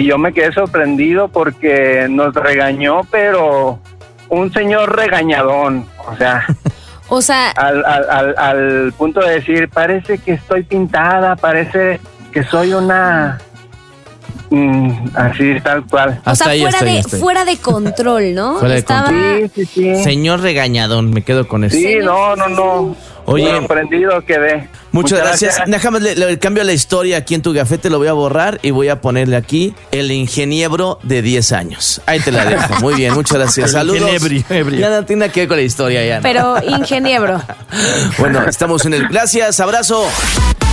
Y yo me quedé sorprendido porque nos regañó, pero un señor regañadón, O sea, al punto de decir, parece que estoy pintada, parece que soy una... así, tal cual. hasta fuera de control, ¿no? Fuera de control. Sí. Señor regañadón, me quedo con eso. Sí, no. Oye, sorprendido quedé. Muchas gracias. Déjame, le cambio la historia aquí en tu gafete, lo voy a borrar y voy a ponerle aquí el ingeniero de 10 años. Ahí te la dejo. Muy bien, muchas gracias. Saludos. Ya no tiene nada que ver con la historia ya, ¿no? Pero ingeniero. Bueno, estamos en el... Gracias, abrazo.